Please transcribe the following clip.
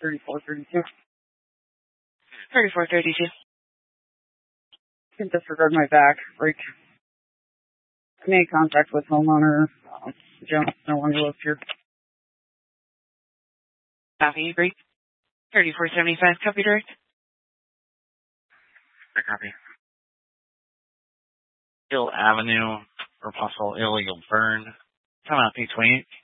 3432. 3432. Can disregard my back. Break. Made contact with homeowner. Jones no longer lives here. Copy, agree. 3475, copy direct. Copy. Hill Avenue for possible illegal burn. Come out P28.